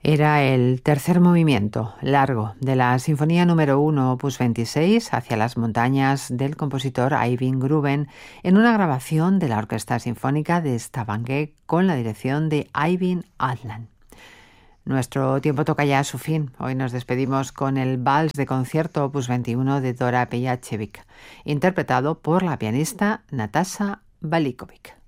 Era el tercer movimiento largo de la Sinfonía número 1, opus 26, Hacia las montañas, del compositor Eivind Gruben, en una grabación de la Orquesta Sinfónica de Stavanger con la dirección de Eivind Adland. Nuestro tiempo toca ya a su fin. Hoy nos despedimos con el Vals de concierto opus 21 de Dora Pejacevic, interpretado por la pianista Nataša Valikovic.